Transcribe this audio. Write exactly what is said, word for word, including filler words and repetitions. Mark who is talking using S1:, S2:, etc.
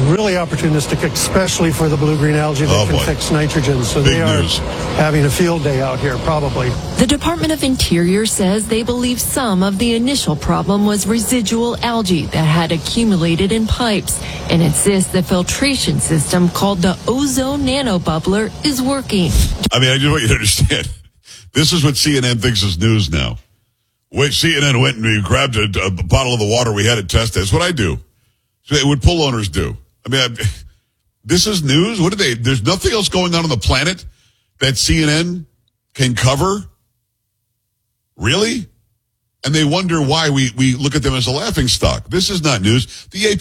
S1: really opportunistic, especially for the blue-green algae that
S2: Oh,
S1: can
S2: boy.
S1: fix nitrogen. So
S2: Big
S1: they are
S2: news.
S1: having a field day out here, probably.
S3: The Department of Interior says they believe some of the initial problem was residual algae that had accumulated in pipes and insists the filtration system called the ozone nanobubbler is working.
S2: I mean, I just want you to understand. This is what C N N thinks is news now. Wait, C N N went and we grabbed a, a bottle of the water we had it tested. That's what I do. So what pool owners do. I mean, I, this is news. What do they? There's nothing else going on on the planet that C N N can cover. Really? And they wonder why we, we look at them as a laughing stock. This is not news. The A P